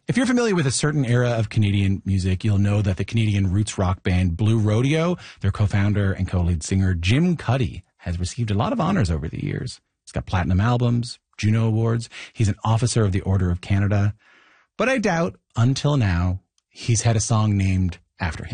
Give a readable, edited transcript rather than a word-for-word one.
If you're familiar with a certain era of Canadian music, you'll know that the Canadian roots rock band Blue Rodeo, their co-founder and co-lead singer Jim Cuddy, has received a lot of honors over the years. He's got platinum albums, Juno Awards. He's an officer of the Order of Canada. But I doubt, until now, he's had a song named after him.